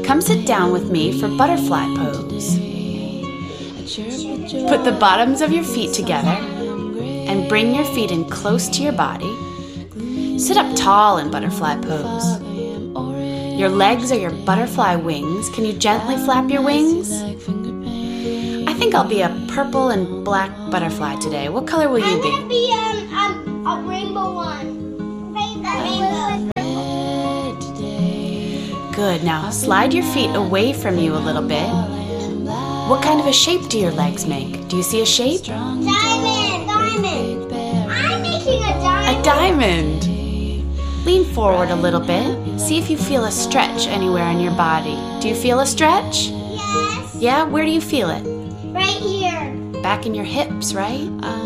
Come sit down with me for butterfly pose. Put the bottoms of your feet together and bring your feet in close to your body. Sit up tall in butterfly pose. Your legs are your butterfly wings. Can you gently flap your wings? I think I'll be a purple and black butterfly today. What color will you be? I'm gonna be a rainbow one. Rainbow. Good. Now slide your feet away from you a little bit. What kind of a shape do your legs make? Do you see a shape? Diamond. I'm making a diamond. A diamond. Lean forward a little bit. See if you feel a stretch anywhere in your body. Do you feel a stretch? Yes. Yeah? Where do you feel it? Right here. Back in your hips, right?